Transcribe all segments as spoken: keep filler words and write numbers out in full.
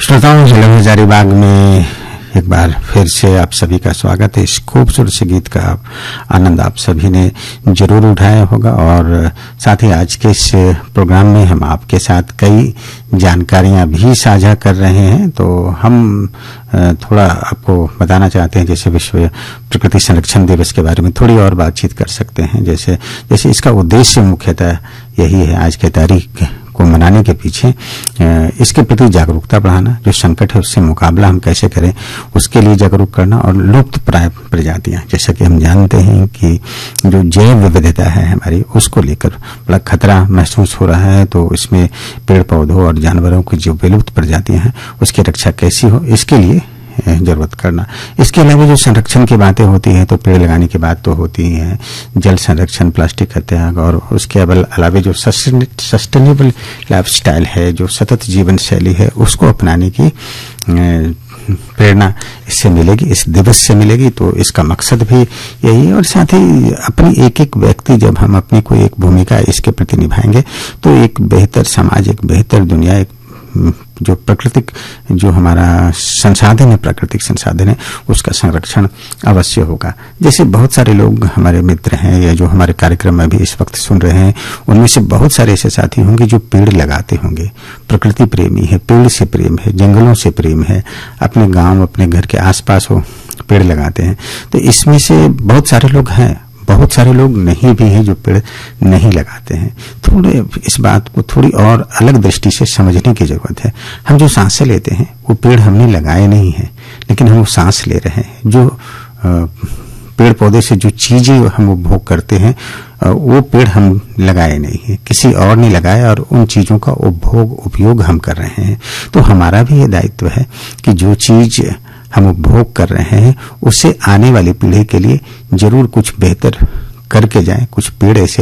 श्रोताओं, झलक हजारीबाग में एक बार फिर से आप सभी का स्वागत है। इस खूबसूरत से गीत का आनंद आप सभी ने जरूर उठाया होगा और साथ ही आज के इस प्रोग्राम में हम आपके साथ कई जानकारियां भी साझा कर रहे हैं। तो हम थोड़ा आपको बताना चाहते हैं, जैसे विश्व प्रकृति संरक्षण दिवस के बारे में थोड़ी और बातचीत कर सकते हैं। जैसे जैसे इसका उद्देश्य मुख्यतः यही है, आज के तारीख को मनाने के पीछे इसके प्रति जागरूकता बढ़ाना, जो संकट है उससे मुकाबला हम कैसे करें उसके लिए जागरूक करना, और लुप्त प्राय प्रजातियां, जैसा कि हम जानते हैं कि जो जैव विविधता है हमारी, उसको लेकर बड़ा खतरा महसूस हो रहा है। तो इसमें पेड़ पौधों और जानवरों की जो विलुप्त प्रजातियां हैं उसकी रक्षा कैसी हो, इसके लिए जरूरत करना। इसके अलावा जो संरक्षण की बातें होती हैं तो पेड़ लगाने की बात तो होती ही है, जल संरक्षण, प्लास्टिक का त्याग, और उसके अलावा जो सस्टेनेबल लाइफस्टाइल है, जो सतत जीवन शैली है, उसको अपनाने की प्रेरणा इससे मिलेगी, इस दिवस से मिलेगी। तो इसका मकसद भी यही है। और साथ ही अपनी एक एक व्यक्ति, जब हम अपनी कोई एक भूमिका इसके प्रति निभाएंगे तो एक बेहतर समाज, एक बेहतर दुनिया, एक जो प्राकृतिक जो हमारा संसाधन है, प्राकृतिक संसाधन है, उसका संरक्षण अवश्य होगा। जैसे बहुत सारे लोग हमारे मित्र हैं या जो हमारे कार्यक्रम में भी इस वक्त सुन रहे हैं, उनमें से बहुत सारे ऐसे साथी होंगे जो पेड़ लगाते होंगे, प्रकृति प्रेमी है, पेड़ से प्रेम है, जंगलों से प्रेम है, अपने गांव अपने घर के आसपास हो पेड़ लगाते हैं। तो इसमें से बहुत सारे लोग हैं, बहुत सारे लोग नहीं भी हैं जो पेड़ नहीं लगाते हैं। थोड़े इस बात को थोड़ी और अलग दृष्टि से समझने की जरूरत है। हम जो सांसें लेते हैं वो पेड़ हमने लगाए नहीं है, लेकिन हम वो सांस ले रहे हैं। जो पेड़ पौधे से जो चीजें हम उपभोग करते हैं वो पेड़ हम लगाए नहीं है, किसी और ने लगाया, और उन चीजों का उपभोग उपयोग हम कर रहे हैं। तो हमारा भी ये दायित्व है कि जो चीज हम उपभोग कर रहे हैं उससे आने वाली पीढ़ी के लिए जरूर कुछ बेहतर करके जाएं, कुछ पेड़ ऐसे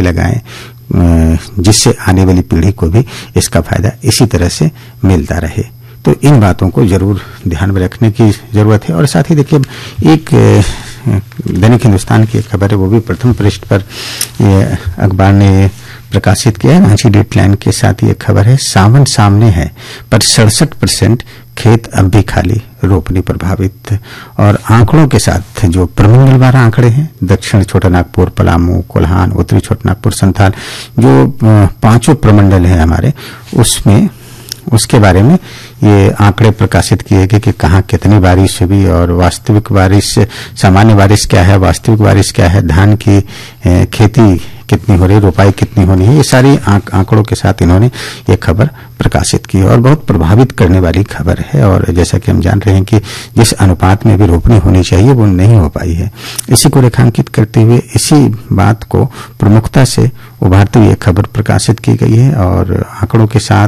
लगाएं जिससे आने वाली पीढ़ी को भी इसका फायदा इसी तरह से मिलता रहे। तो इन बातों को जरूर ध्यान में रखने की जरूरत है। और साथ ही देखिए, एक दैनिक हिंदुस्तान की खबर है, वो भी प्रथम पृष्ठ पर अखबार ने प्रकाशित किया है। रांची डेडलाइन के साथ ये खबर है, सावन सामने है पर सड़सठ परसेंट खेत अब भी खाली, रोपनी प्रभावित। और आंकड़ों के साथ जो प्रमंडलवार आंकड़े हैं, दक्षिण छोटानागपुर, पलामू, कोल्हान, उत्तरी छोटानागपुर, संथाल, जो पांचों प्रमंडल हैं हमारे, उसमें उसके बारे में ये आंकड़े प्रकाशित किए गए कि कहाँ कितनी बारिश हुई और वास्तविक बारिश, सामान्य बारिश क्या है, वास्तविक बारिश क्या है, धान की खेती कितनी हो रही, रोपाई कितनी होनी है। ये सारी आंकड़ों के साथ इन्होंने ये खबर प्रकाशित की और बहुत प्रभावित करने वाली खबर है। और जैसा कि हम जान रहे हैं कि जिस अनुपात में भी रोपनी होनी चाहिए वो नहीं हो पाई है। इसी को रेखांकित करते हुए, इसी बात को प्रमुखता से उभारते हुए खबर प्रकाशित की गई है और आंकड़ों के साथ,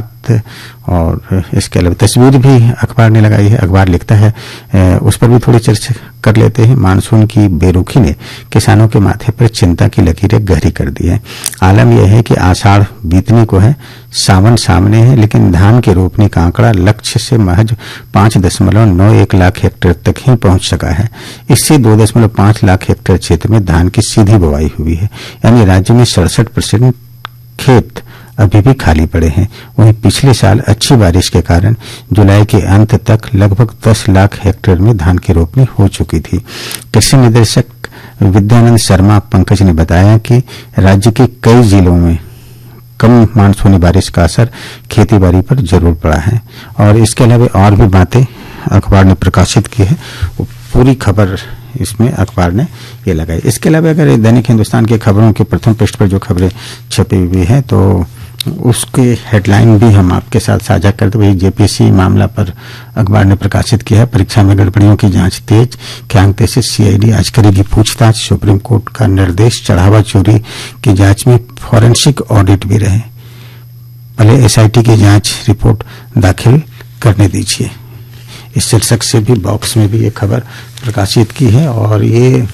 और इसके अलावा तस्वीर भी अखबार ने लगाई है। अखबार लिखता है, उस पर भी थोड़ी चर्चा कर लेते हैं। मानसून की बेरुखी ने किसानों के माथे पर चिंता की लकीरें गहरी कर दी है। आलम यह है कि आषाढ़ बीतने को है, सावन सामने है, लेकिन धान के रोपने का आंकड़ा लक्ष्य से महज पांच दशमलव नौ एक लाख हेक्टेयर तक ही पहुंच सका है। इससे दो दशमलव पांच लाख हेक्टेयर क्षेत्र में धान की सीधी बुवाई हुई है, यानी राज्य में सड़सठ परसेंट खेत अभी भी खाली पड़े हैं। वहीं पिछले साल अच्छी बारिश के कारण जुलाई के अंत तक लगभग दस लाख हेक्टेयर में धान की रोपनी हो चुकी थी। कृषि निदेशक विद्यानंद शर्मा पंकज ने बताया कि राज्य के कई जिलों में कम मानसूनी बारिश का असर खेती बाड़ी पर जरूर पड़ा है। और इसके अलावा और भी बातें अखबार ने प्रकाशित की है, वो पूरी खबर इसमें अखबार ने ये लगाई। इसके अलावा अगर दैनिक हिंदुस्तान की खबरों के प्रथम पृष्ठ पर जो खबरें छपी हुई है तो उसके हेडलाइन भी हम आपके साथ साझा करते हुए, जेपीएससी मामला पर अखबार ने प्रकाशित किया है। परीक्षा में गड़बड़ियों की जांच तेज, ख्यांगते से सीआईडी आज करेगी पूछताछ, सुप्रीम कोर्ट का निर्देश, चढ़ावा चोरी की जांच में फॉरेंसिक ऑडिट भी रहे, पहले एसआईटी की जांच रिपोर्ट दाखिल करने दीजिए। इस शीर्षक से भी बॉक्स में भी ये खबर प्रकाशित की है। और ये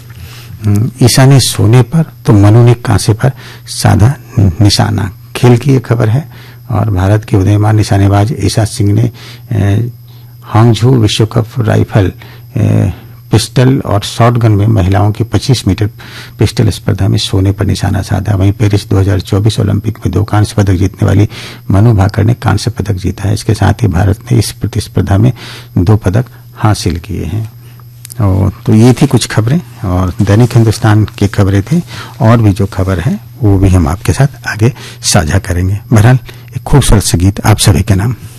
ईसा ने सोने पर तो मनु ने कांसे पर साधा निशाना, खेल की ये खबर है। और भारत के उदीयमान निशानेबाज ईसा सिंह ने हांगझू विश्व कप राइफल पिस्टल और शॉटगन में महिलाओं की पच्चीस मीटर पिस्टल स्पर्धा में सोने पर निशाना साधा। वहीं पेरिस दो हज़ार चौबीस ओलंपिक में दो कांस्य पदक जीतने वाली मनु भाकर ने कांस्य पदक जीता है। इसके साथ ही भारत ने इस प्रतिस्पर्धा में दो पदक हासिल किए हैं। और तो ये थी कुछ खबरें और दैनिक हिंदुस्तान की खबरें थी। और भी जो खबर है वो भी हम आपके साथ आगे साझा करेंगे। बहरहाल एक खूबसूरत से गीत आप सभी के नाम।